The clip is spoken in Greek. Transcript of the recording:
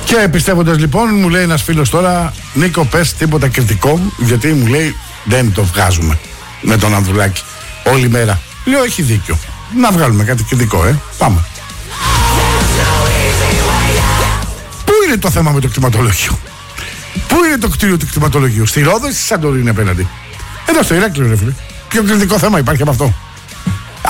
Και πιστεύοντας λοιπόν, μου λέει ένας φίλος τώρα, Νίκο, πες τίποτα κριτικό, γιατί μου λέει δεν το βγάζουμε με τον Ανδρουλάκη όλη μέρα. Λέω, έχει δίκιο. Να βγάλουμε κάτι κριτικό, Πάμε. Πού είναι το θέμα με το κτηματολόγιο? Πού είναι το κτίριο του κτηματολογίου? Στη Ρόδο ή στη Σαντορίνη απέναντι? Εδώ στο Ηράκλειο, ρε φίλε. Ποιο κριτικό θέμα υπάρχει από αυτό?